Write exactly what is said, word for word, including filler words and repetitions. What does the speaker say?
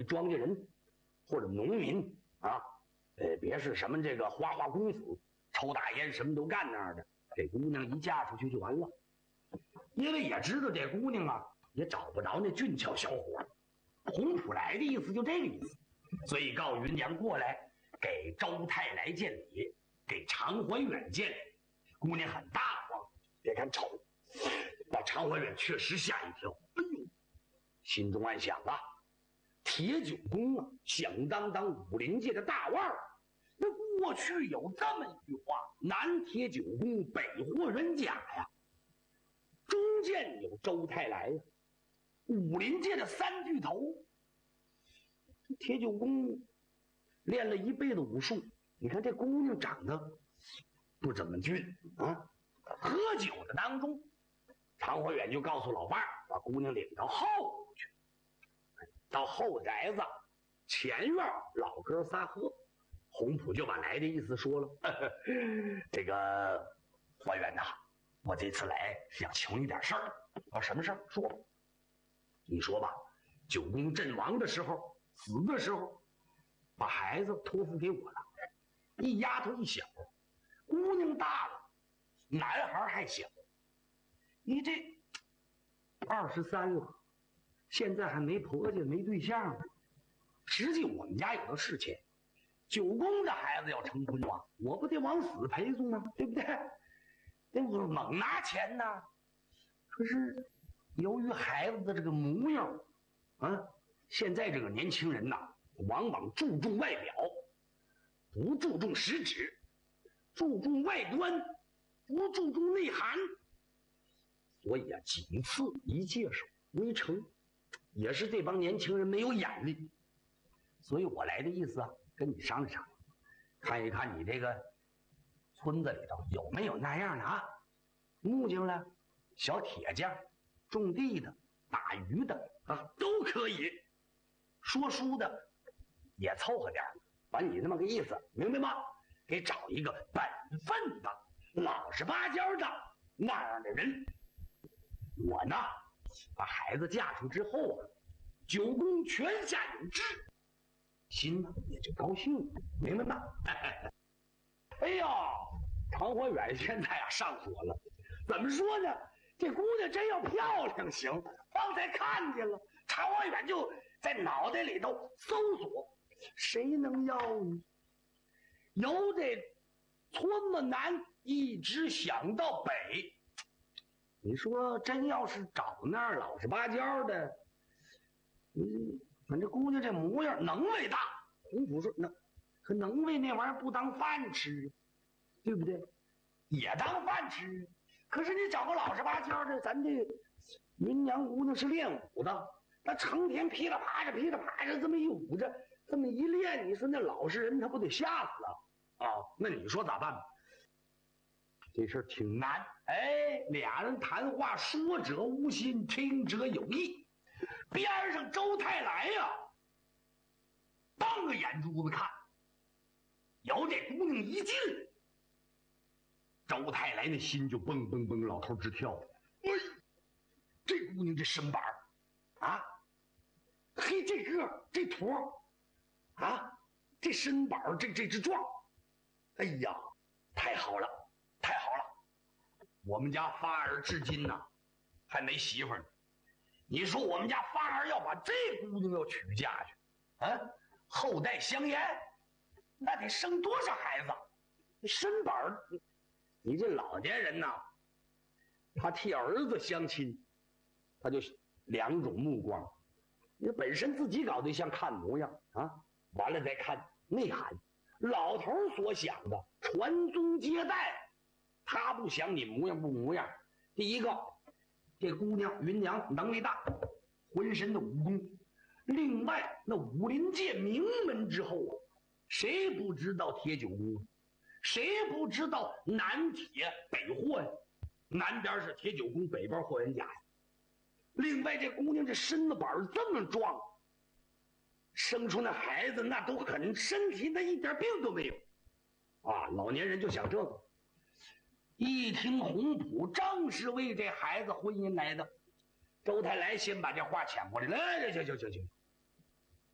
庄稼人或者农民啊，呃，别是什么这个花花公子，抽大烟什么都干那样的。这姑娘一嫁出去就完了，因为也知道这姑娘啊也找不着那俊俏小伙。洪普来的意思就这个意思，所以告云娘过来给周泰来见礼，给常怀远见礼。姑娘很大方，别看丑，把常怀远确实吓一跳。哎呦，心中暗想啊，铁九公啊，响当当武林界的大腕儿。那过去有这么一句话：南铁九公，北霍元甲呀。中间有周泰来呀，武林界的三巨头。铁九公练了一辈子武术，你看这姑娘长得不怎么俊啊。喝酒的当中，常怀远就告诉老伴儿，把姑娘领到后屋去，到后宅子前院老哥仨喝。洪普就把来的意思说了，呵呵，这个怀远呐，我这次来是要求你点事儿。啊，什么事儿？说吧。你说吧，九公阵亡的时候，死的时候，把孩子托付给我了，一丫头一小，姑娘大了，男孩还小。你这二十三了，现在还没婆家没对象呢。实际我们家有的是钱，九公这孩子要成婚了，我不得往死陪送啊，对不对？那我猛拿钱呢。可是由于孩子的这个模样啊，现在这个年轻人呐，往往注重外表，不注重实质，注重外观，不注重内涵。所以啊，几次一介绍没成，也是这帮年轻人没有眼力。所以我来的意思啊，跟你商量商量，看一看你这个村子里头有没有那样的啊，木匠了，小铁匠，种地的，打鱼的啊，都可以。说书的也凑合点，把你那么个意思，明白吗？给找一个本分的、老实巴交的那样的人。我呢，把孩子嫁出之后啊，九公泉下有知，心呢也就高兴了，明白吗？哎呀，常怀远现在啊上火了，怎么说呢？这姑娘真要漂亮行，方才看见了，常怀远就在脑袋里头搜索，谁能要呢？由这村子南一直想到北。你说真要是找那儿老实巴交的，嗯，反正姑娘这模样能为大。洪普说那可能为那玩意儿不当饭吃，对不对？也当饭吃。可是你找个老实巴交的，咱这云娘姑娘是练武的，那成天噼里啪啦噼里啪啦这么一舞着，这么一练，你说那老实人他不得吓死啊？啊，那你说咋办？这事儿挺难。哎，俩人谈话，说者无心，听者有意。边上周泰来呀，瞪个眼珠子看，有这姑娘一进来，周泰来那心就蹦蹦蹦，老头直跳。哎，这姑娘这身板啊，嘿，这个这坨啊，这身板这这只壮，哎呀，太好了，太好了！我们家发儿至今呢，还没媳妇呢。你说我们家发儿要把这姑娘要娶嫁去，啊，后代香烟，那得生多少孩子？身板儿，你这老年人呐，他替儿子相亲，他就两种目光。你本身自己搞对象看模样啊，完了再看内涵。老头所想的传宗接代，他不想你模样不模样。第一个，这姑娘云娘能力大，浑身的武功。另外，那武林界名门之后啊，谁不知道铁九公？谁不知道南铁北霍呀？南边是铁九公，北边霍元甲呀。另外，这姑娘这身子板这么壮，生出那孩子那都很身体，那一点病都没有啊！老年人就想这个。一听洪普正是为这孩子婚姻来的，周泰来先把这话抢过来，来，行行行行，